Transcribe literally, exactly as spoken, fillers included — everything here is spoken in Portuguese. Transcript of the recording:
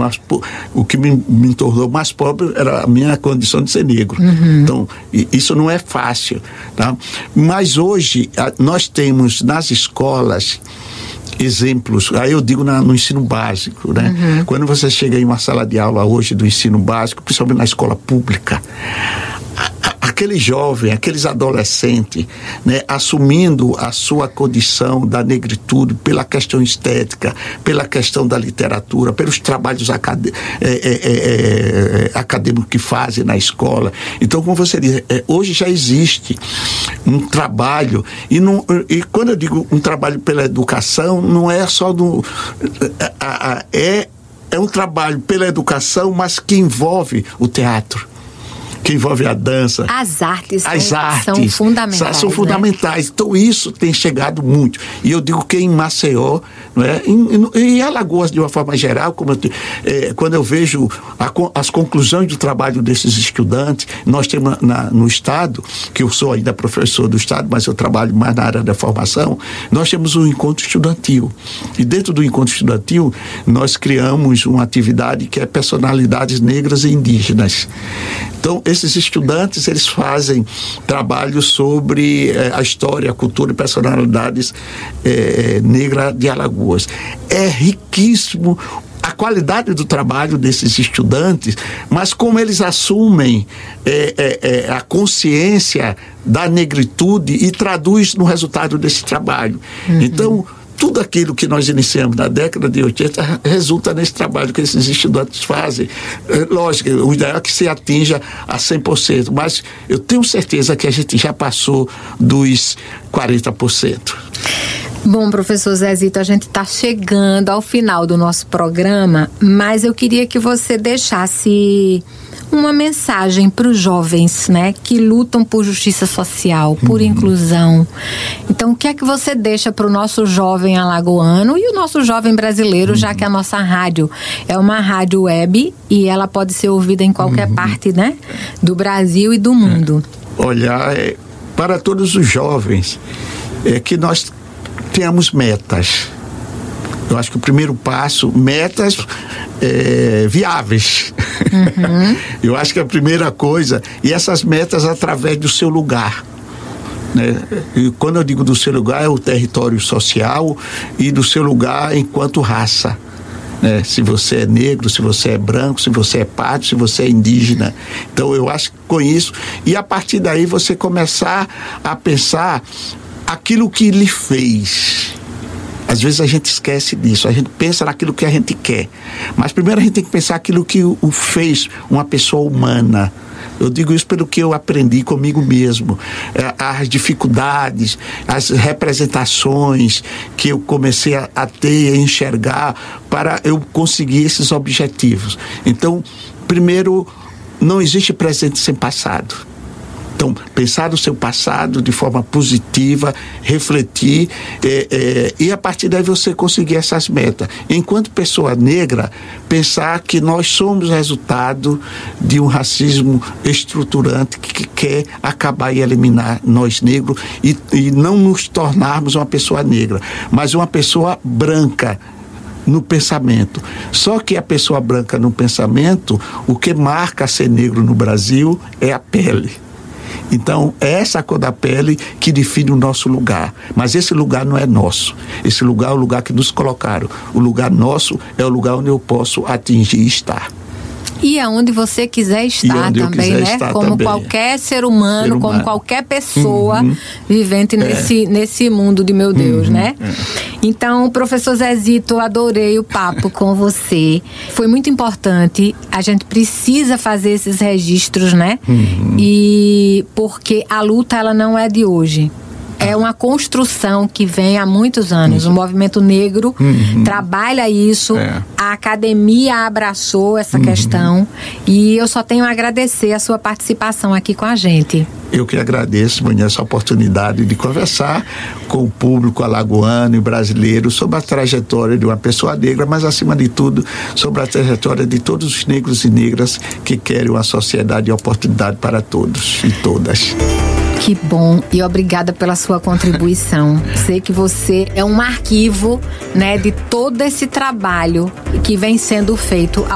mais, o que me, me tornou mais pobre era a minha condição de ser negro. Uhum. Então, isso não é fácil, tá? Mas hoje, nós temos nas escolas exemplos, aí eu digo na, no ensino básico, né? Uhum. Quando você chega em uma sala de aula hoje do ensino básico, principalmente na escola pública, aquele jovem, aqueles adolescentes, né, assumindo a sua condição da negritude pela questão estética, pela questão da literatura, pelos trabalhos acad- é, é, é, acadêmicos que fazem na escola. Então, como você diz, é, hoje já existe um trabalho, e, não, e quando eu digo um trabalho pela educação, não é só do... É, é um trabalho pela educação, mas que envolve o teatro, que envolve a dança. As artes, As né, artes são fundamentais. São fundamentais. Né? Então, isso tem chegado muito. E eu digo que em Maceió, não é? em, em, em Alagoas, de uma forma geral, como eu, é, quando eu vejo a, as conclusões do trabalho desses estudantes, nós temos na, no Estado, que eu sou ainda professor do Estado, mas eu trabalho mais na área da formação, nós temos um encontro estudantil. E dentro do encontro estudantil, nós criamos uma atividade que é personalidades negras e indígenas. Então, esses estudantes, eles fazem trabalho sobre eh, a história, a cultura e personalidades eh, negras de Alagoas. É riquíssimo a qualidade do trabalho desses estudantes, mas como eles assumem eh, eh, a consciência da negritude e traduz no resultado desse trabalho. Uhum. Então, tudo aquilo que nós iniciamos na década de oitenta resulta nesse trabalho que esses estudantes fazem. É, lógico, o ideal é que se atinja a cem por cento, mas eu tenho certeza que a gente já passou dos quarenta por cento. Bom, professor Zezito, a gente está chegando ao final do nosso programa, mas eu queria que você deixasse uma mensagem para os jovens, né, que lutam por justiça social, por uhum. inclusão. Então, o que é que você deixa para o nosso jovem alagoano e o nosso jovem brasileiro, uhum. já que a nossa rádio é uma rádio web e ela pode ser ouvida em qualquer uhum. parte, né, do Brasil e do mundo? É. Olhar é, para todos os jovens é que nós tenhamos metas. Eu acho que o primeiro passo, metas é, viáveis. Uhum. Eu acho que a primeira coisa, e essas metas através do seu lugar. Né? E quando eu digo do seu lugar, é o território social e do seu lugar enquanto raça. Né? Se você é negro, se você é branco, se você é pardo, se você é indígena. Então eu acho que com isso, e a partir daí você começar a pensar aquilo que lhe fez. Às vezes a gente esquece disso, a gente pensa naquilo que a gente quer. Mas primeiro a gente tem que pensar aquilo que o, o fez uma pessoa humana. Eu digo isso pelo que eu aprendi comigo mesmo. É, as dificuldades, as representações que eu comecei a, a ter, a enxergar para eu conseguir esses objetivos. Então, primeiro, não existe presente sem passado. Então, pensar no seu passado de forma positiva, refletir é, é, e a partir daí você conseguir essas metas. Enquanto pessoa negra, pensar que nós somos resultado de um racismo estruturante que, que quer acabar e eliminar nós negros e, e não nos tornarmos uma pessoa negra, mas uma pessoa branca no pensamento. Só que a pessoa branca no pensamento, o que marca ser negro no Brasil é a pele. Então, é essa cor da pele que define o nosso lugar. Mas esse lugar não é nosso. Esse lugar é o lugar que nos colocaram. O lugar nosso é o lugar onde eu posso atingir e estar. E aonde você quiser estar também, né? Estar como também. qualquer ser humano, ser humano, como qualquer pessoa uhum. vivente é. nesse, nesse mundo de meu Deus, uhum. né? É. Então, professor Zezito, adorei o papo com você. Foi muito importante. A gente precisa fazer esses registros, né? Uhum. E porque a luta, ela não é de hoje. É uma construção que vem há muitos anos. Uhum. O movimento negro uhum. trabalha isso. É. A academia abraçou essa uhum. questão. E eu só tenho a agradecer a sua participação aqui com a gente. Eu que agradeço, Maninha, essa oportunidade de conversar com o público alagoano e brasileiro sobre a trajetória de uma pessoa negra, mas, acima de tudo, sobre a trajetória de todos os negros e negras que querem uma sociedade de oportunidade para todos e todas. Que bom, e obrigada pela sua contribuição. Sei que você é um arquivo, né, de todo esse trabalho que vem sendo feito